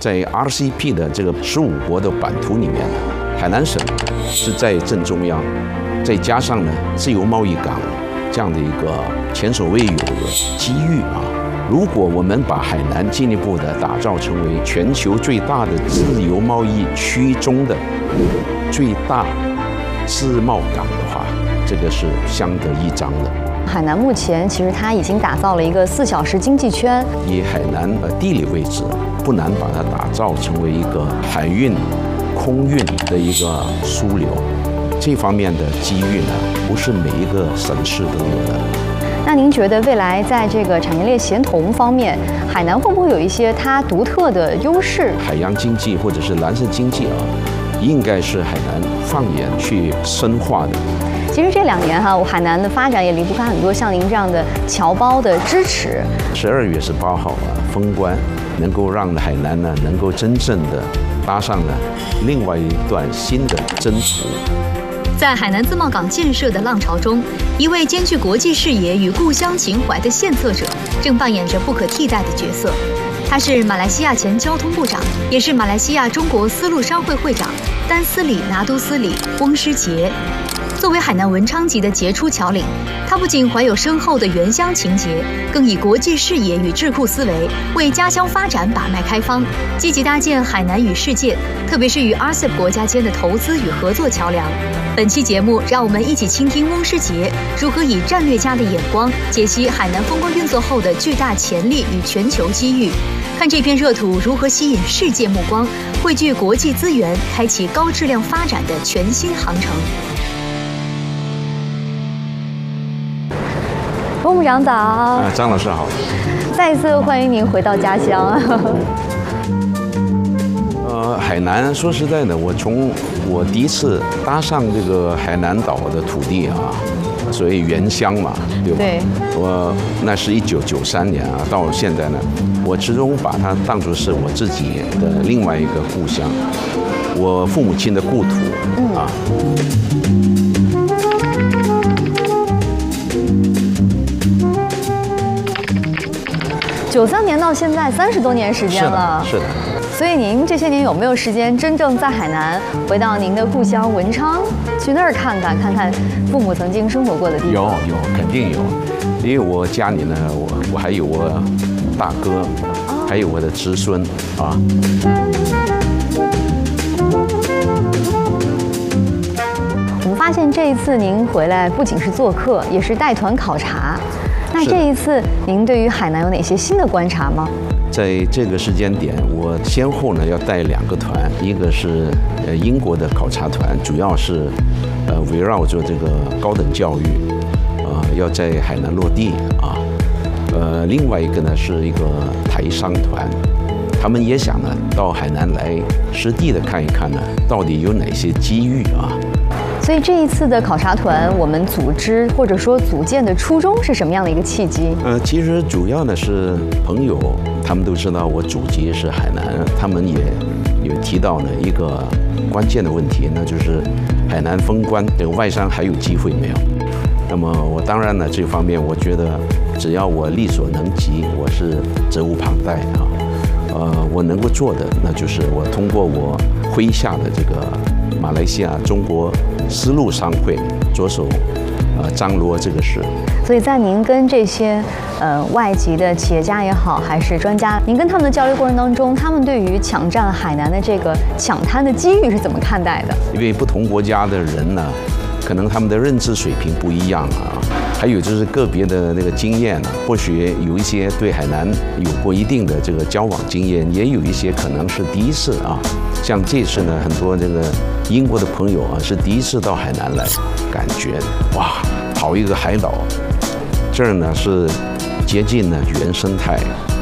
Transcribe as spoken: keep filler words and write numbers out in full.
在 R C P 的这个十五国的版图里面，海南省是在正中央，再加上呢自由贸易港这样的一个前所未有的机遇啊！如果我们把海南进一步的打造成为全球最大的自由贸易区中的最大自贸港的话，这个是相得益彰的。 海南目前其实它已经打造了一个四小时经济圈， 以海南的地理位置，不难把它打造成为一个海运、空运的一个枢纽。这方面的机遇呢，不是每一个省市都有的。 那您觉得未来在这个产业链协同方面，海南会不会有一些它独特的优势？ 海洋经济或者是蓝色经济啊，应该是海南放眼去深化的。 其实这两年哈，我海南的发展也离不开很多像您这样的侨胞的支持。 十二月十八号啊，封关能够让海南呢能够真正的搭上了另外一段新的征途。 在海南自贸港建设的浪潮中，一位兼具国际视野与故乡情怀的献策者，正扮演着不可替代的角色。他是马来西亚前交通部长，也是马来西亚中国丝路商会会长丹斯里拿督斯里翁诗杰。作为海南文昌级的杰出侨领，他不仅怀有深厚的原乡情结，更以国际视野与智库思维为家乡发展把脉开方，积极搭建海南与世界，特别是与 R C E P 国家间的投资与合作桥梁。本期节目，让我们一起倾听翁诗杰如何以战略家的眼光解析海南风光运作后的巨大潜力与全球机遇，看这片热土如何吸引世界目光，汇聚国际资源，开启高质量发展的全新航程。 翁部长早。 啊，张老师好。 再一次欢迎您回到家乡。 呃，海南说实在的，我从我第一次搭上这个海南岛的土地啊，所谓原乡嘛，对吧？ 对。 我那是一九九三年啊，到现在呢，我始终把它当作是我自己的另外一个故乡，我父母亲的故土啊。 九三年到现在三十多年时间了， 是的，是的。 所以您这些年有没有时间真正在海南回到您的故乡文昌，去那儿看看，看看父母曾经生活过的地方？ 有有，肯定有。因为我家里呢，我我还有我大哥，哦、还有我的侄孙啊。 我们发现这一次您回来不仅是做客，也是带团考察。那这一次，您对于海南有哪些新的观察吗？ 在这个时间点，我先后呢要带两个团，一个是呃英国的考察团，主要是呃围绕着这个高等教育，啊、呃、要在海南落地啊，呃另外一个呢是一个台商团，他们也想呢到海南来实地的看一看呢，到底有哪些机遇啊。 所以这一次的考察团，我们组织或者说组建的初衷是什么样的一个契机？ 呃，其实主要呢是朋友，他们都知道我祖籍是海南，他们也有提到呢一个关键的问题，那就是海南封关这个外商还有机会没有？那么我当然呢这方面，我觉得只要我力所能及，我是责无旁贷啊。呃，我能够做的，那就是我通过我麾下的这个马来西亚中国丝路商会着手，呃，张罗这个事。 所以在您跟这些呃外籍的企业家也好，还是专家，您跟他们的交流过程当中，他们对于抢占海南的这个抢滩的机遇是怎么看待的？ 因为不同国家的人呢，可能他们的认知水平不一样啊。还有就是个别的那个经验呢，或许有一些对海南有过一定的这个交往经验，也有一些可能是第一次啊。像这次呢，很多这个英国的朋友啊，是第一次到海南来，感觉哇，好一个海岛，这儿呢是接近呢原生态。